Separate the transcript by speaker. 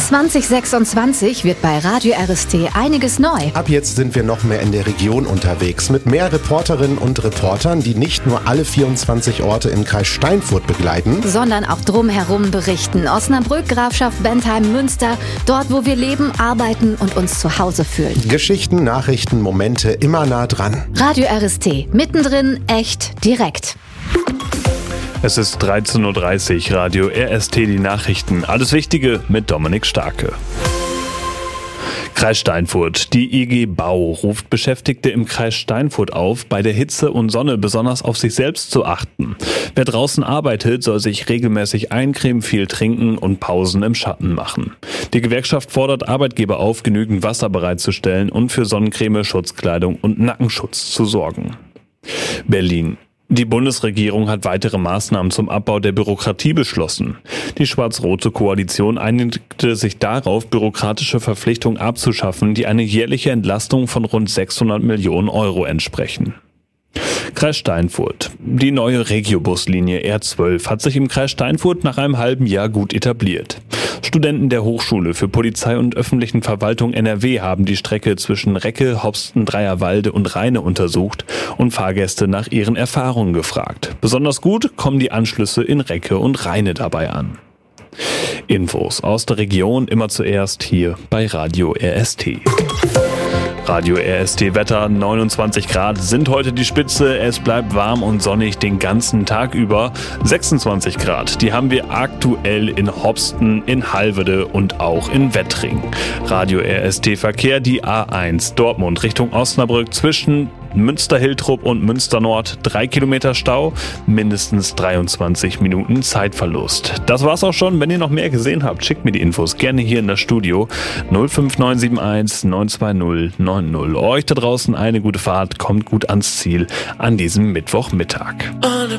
Speaker 1: 2026 wird bei Radio RST einiges neu.
Speaker 2: Ab jetzt sind wir noch mehr in der Region unterwegs mit mehr Reporterinnen und Reportern, die nicht nur alle 24 Orte im Kreis Steinfurt begleiten,
Speaker 1: sondern auch drumherum berichten. Osnabrück, Grafschaft Bentheim, Münster, dort wo wir leben, arbeiten und uns zu Hause fühlen.
Speaker 2: Geschichten, Nachrichten, Momente immer nah dran.
Speaker 1: Radio RST, mittendrin, echt, direkt.
Speaker 3: Es ist 13.30 Uhr, Radio RST, die Nachrichten. Alles Wichtige mit Dominik Starke. Kreis Steinfurt. Die IG Bau ruft Beschäftigte im Kreis Steinfurt auf, bei der Hitze und Sonne besonders auf sich selbst zu achten. Wer draußen arbeitet, soll sich regelmäßig eincremen, viel trinken und Pausen im Schatten machen. Die Gewerkschaft fordert Arbeitgeber auf, genügend Wasser bereitzustellen und für Sonnencreme, Schutzkleidung und Nackenschutz zu sorgen. Berlin. Die Bundesregierung hat weitere Maßnahmen zum Abbau der Bürokratie beschlossen. Die schwarz-rote Koalition einigte sich darauf, bürokratische Verpflichtungen abzuschaffen, die eine jährliche Entlastung von rund 600 Millionen Euro entsprechen. Kreis Steinfurt. Die neue Regiobuslinie R12 hat sich im Kreis Steinfurt nach einem halben Jahr gut etabliert. Studenten der Hochschule für Polizei und öffentlichen Verwaltung NRW haben die Strecke zwischen Recke, Hopsten, Dreierwalde und Rheine untersucht und Fahrgäste nach ihren Erfahrungen gefragt. Besonders gut kommen die Anschlüsse in Recke und Rheine dabei an. Infos aus der Region immer zuerst hier bei Radio RST. Radio RST Wetter, 29 Grad sind heute die Spitze. Es bleibt warm und sonnig den ganzen Tag über. 26 Grad, die haben wir aktuell in Hopsten, in Halvede und auch in Wettring. Radio RST Verkehr, die A1 Dortmund Richtung Osnabrück zwischen Münster-Hiltrup und Münster-Nord 3 Kilometer Stau, mindestens 23 Minuten Zeitverlust. Das war's auch schon. Wenn ihr noch mehr gesehen habt, schickt mir die Infos gerne hier in das Studio 05971 920 90. Euch da draußen eine gute Fahrt, kommt gut ans Ziel an diesem Mittwochmittag.